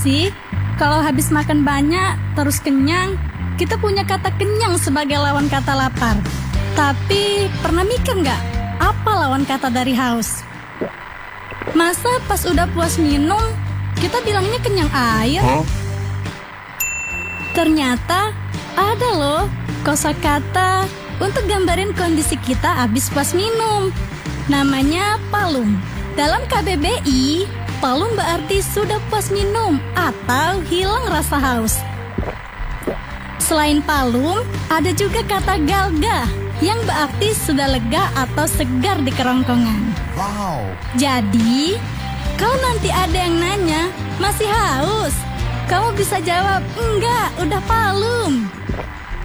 sih, kalau habis makan banyak terus kenyang, kita punya kata kenyang sebagai lawan kata lapar. Tapi pernah mikir nggak, apa lawan kata dari haus? Masa pas udah puas minum, kita bilangnya kenyang air? Ternyata ada loh kosakata untuk gambarin kondisi kita habis puas minum. Namanya palung. Dalam KBBI, palung berarti sudah puas minum atau hilang rasa haus. Selain palung, ada juga kata galga yang berarti sudah lega atau segar di kerongkongan. Wow. Jadi, kalau nanti ada yang nanya, masih haus? Kamu bisa jawab, enggak, udah palung.